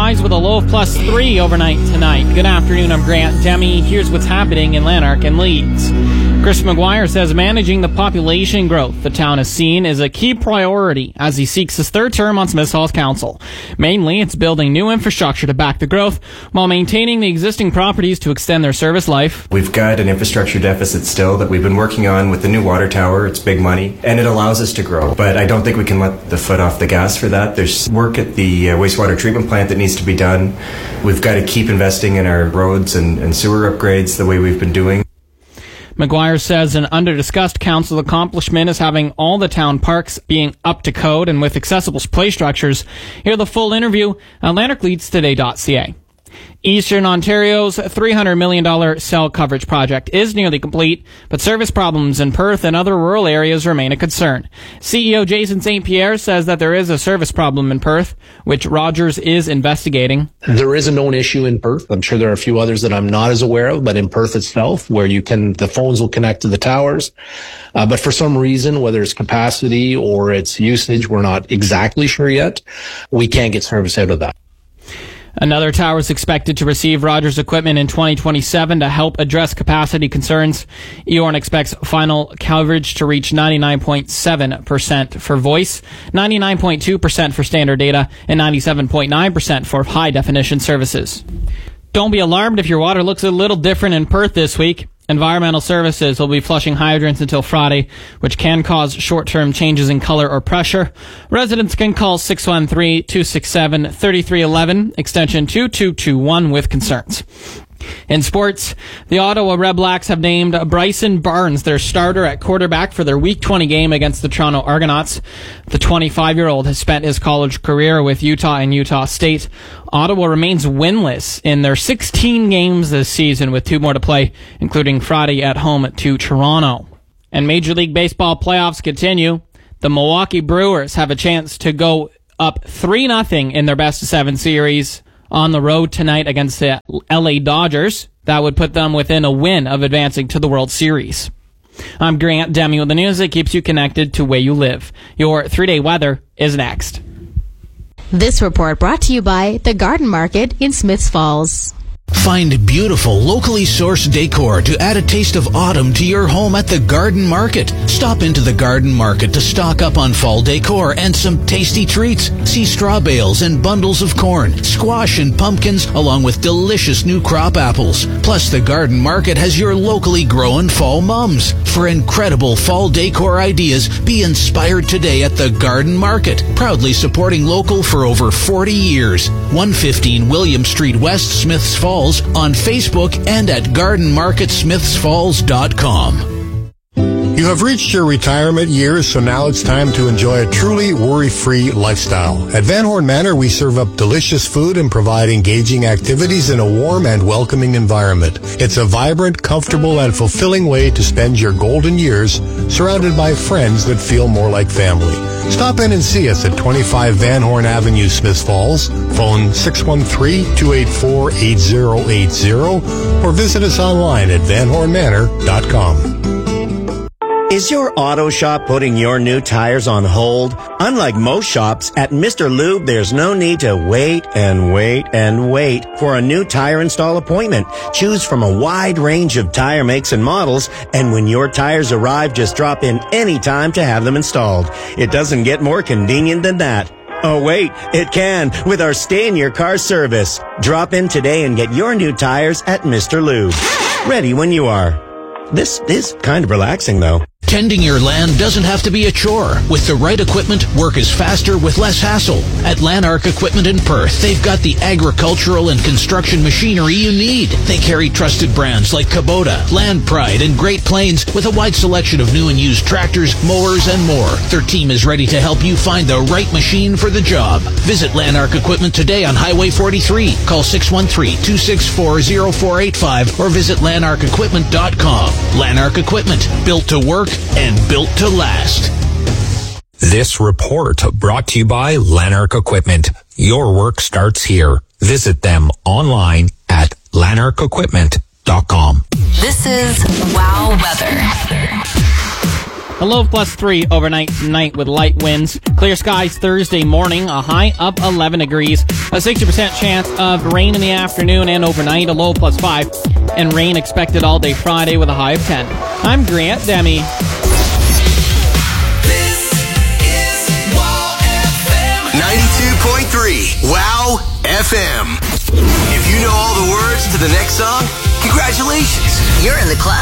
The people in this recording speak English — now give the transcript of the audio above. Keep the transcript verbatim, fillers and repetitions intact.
skies with a low of plus three overnight tonight. Good afternoon, I'm Grant Demi. Here's what's happening in Lanark and Leeds. Chris McGuire says managing the population growth the town has seen is a key priority as he seeks his third term on Smiths Falls Council. Mainly, it's building new infrastructure to back the growth while maintaining the existing properties to extend their service life. We've got an infrastructure deficit still that we've been working on with the new water tower. It's big money, and it allows us to grow. But I don't think we can let the foot off the gas for that. There's work at the uh, wastewater treatment plant that needs to be done. We've got to keep investing in our roads and, and sewer upgrades the way we've been doing. McGuire says an under-discussed council accomplishment is having all the town parks being up to code and with accessible play structures. Hear the full interview at lanark leeds today dot c a. Eastern Ontario's three hundred million dollars cell coverage project is nearly complete, but service problems in Perth and other rural areas remain a concern. C E O Jason Saint Pierre says that there is a service problem in Perth, which Rogers is investigating. There is a known issue in Perth. I'm sure there are a few others that I'm not as aware of, but in Perth itself, where you can, the phones will connect to the towers. Uh, but for some reason, whether it's capacity or it's usage, we're not exactly sure yet. We can't get service out of that. Another tower is expected to receive Rogers equipment in twenty twenty-seven to help address capacity concerns. E O R N expects final coverage to reach ninety-nine point seven percent for voice, ninety-nine point two percent for standard data, and ninety-seven point nine percent for high-definition services. Don't be alarmed if your water looks a little different in Perth this week. Environmental Services will be flushing hydrants until Friday, which can cause short-term changes in color or pressure. Residents can call six one three, two six seven, three three one one, extension two two two one with concerns. In sports, the Ottawa Red Blacks have named Bryson Barnes their starter at quarterback for their Week twenty game against the Toronto Argonauts. The twenty-five-year-old has spent his college career with Utah and Utah State. Ottawa remains winless in their sixteen games this season, with two more to play, including Friday at home to Toronto. And Major League Baseball playoffs continue. The Milwaukee Brewers have a chance to go up three nothing in their best-of-seven series on the road tonight against the L A Dodgers. That would put them within a win of advancing to the World Series. I'm Grant Demi with the news that keeps you connected to where you live. Your three-day weather is next. This report brought to you by the Garden Market in Smiths Falls. Find beautiful, locally sourced decor to add a taste of autumn to your home at the Garden Market. Stop into the Garden Market to stock up on fall decor and some tasty treats. See straw bales and bundles of corn, squash and pumpkins, along with delicious new crop apples. Plus, the Garden Market has your locally grown fall mums. For incredible fall decor ideas, be inspired today at the Garden Market, proudly supporting local for over forty years. one fifteen William Street West, Smiths Falls, on Facebook and at garden market smiths falls dot com. You have reached your retirement years, so now it's time to enjoy a truly worry-free lifestyle. At Van Horn Manor, we serve up delicious food and provide engaging activities in a warm and welcoming environment. It's a vibrant, comfortable, and fulfilling way to spend your golden years surrounded by friends that feel more like family. Stop in and see us at twenty-five Van Horn Avenue, Smiths Falls. Phone six one three, two eight four, eight zero eight zero or visit us online at van horn manor dot com. Is your auto shop putting your new tires on hold? Unlike most shops, at Mister Lube, there's no need to wait and wait and wait for a new tire install appointment. Choose from a wide range of tire makes and models, and when your tires arrive, just drop in any time to have them installed. It doesn't get more convenient than that. Oh wait, it can with our Stay in Your Car service. Drop in today and get your new tires at Mister Lube. Ready when you are. This is kind of relaxing though. Tending your land doesn't have to be a chore. With the right equipment, work is faster with less hassle. At Lanark Equipment in Perth, they've got the agricultural and construction machinery you need. They carry trusted brands like Kubota, Land Pride, and Great Plains with a wide selection of new and used tractors, mowers, and more. Their team is ready to help you find the right machine for the job. Visit Lanark Equipment today on Highway forty-three. Call six one three, two six four, zero four eight five or visit lanark equipment dot com. Lanark Equipment, built to work and built to last. This report brought to you by Lanark Equipment. Your work starts here. Visit them online at lanark equipment dot com. This is Wow Weather. A low of plus three overnight tonight with light winds. Clear skies Thursday morning, a high up eleven degrees. A sixty percent chance of rain in the afternoon and overnight, a low of plus five. And rain expected all day Friday with a high of ten. I'm Grant Demi. This is Wow F M. ninety-two point three Wow F M. If you know all the words to the next song, congratulations. You're in the club.